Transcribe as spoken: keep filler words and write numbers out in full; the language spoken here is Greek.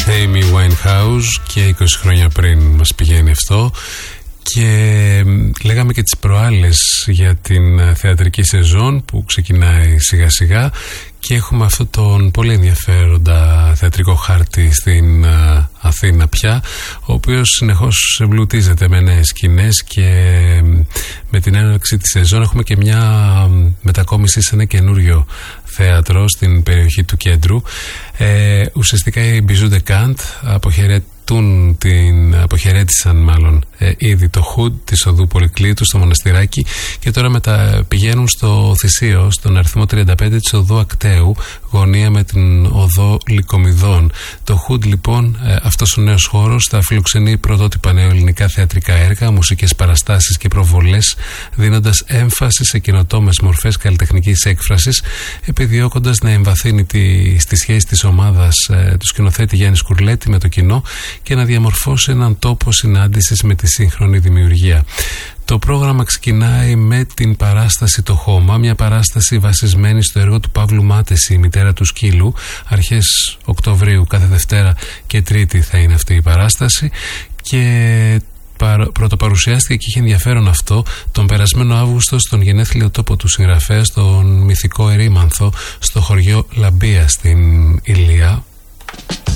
Amy Winehouse και είκοσι χρόνια πριν μας πηγαίνει αυτό. Και λέγαμε και τις προάλλες για την θεατρική σεζόν που ξεκινάει σιγά σιγά και έχουμε αυτό τον πολύ ενδιαφέροντα θεατρικό χάρτη στην Αθήνα πια, ο οποίος συνεχώς εμπλουτίζεται με νέες σκηνές και με την έναρξη της σεζόν έχουμε και μια μετακόμιση σε ένα καινούριο θέατρο στην περιοχή του κέντρου. Ε, ουσιαστικά οι Bijou de Cant αποχαιρετούν την, αποχαιρέτησαν μάλλον ε, ήδη το Hood της οδού Πολυκλήτου στο Μοναστηράκι και τώρα μετα, πηγαίνουν στο Θησίο, στον αριθμό τριάντα πέντε της οδού Ακταίου, γωνία με την οδό Λυκομιδών. Το Hood λοιπόν, ε, αυτός ο νέος χώρος θα φιλοξενεί πρωτότυπα νεοελληνικά θεατρικά έργα, μουσικές παραστάσεις και προβολές, δίνοντας έμφαση σε καινοτόμες μορφές καλλιτεχνικής έκφρασης, επιδιώκοντας να εμβαθύνει τη, στη σχέση της ομάδας ε, του σκηνοθέτη Γιάννη Σκουρλέτη με το κοινό και να διαμορφώσει έναν τόπο συνάντησης με τη σύγχρονη δημιουργία. Το πρόγραμμα ξεκινάει με την παράσταση «Το Χώμα», μια παράσταση βασισμένη στο έργο του Παύλου Μάτεση, η μητέρα του σκύλου. Αρχές Οκτωβρίου, κάθε Δευτέρα και Τρίτη θα είναι αυτή η παράσταση και πρωτοπαρουσιάστηκε και είχε ενδιαφέρον αυτό τον περασμένο Αύγουστο στον γενέθλιο τόπο του συγγραφέα, στον μυθικό Ερήμανθο, στο χωριό Λαμπία στην Ηλία.